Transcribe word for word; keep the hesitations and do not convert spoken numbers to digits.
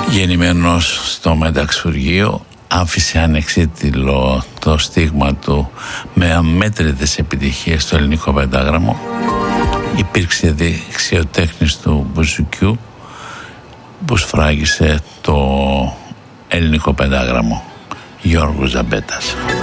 Γεννημένος στο Μεταξουργείο, άφησε ανεξίτηλο το στίγμα του με αμέτρητες επιτυχίες στο ελληνικό πεντάγραμμο. Υπήρξε δεξιοτέχνης του μπουζουκιού που σφράγισε το ελληνικό πεντάγραμμο. Γιώργος Ζαμπέτας.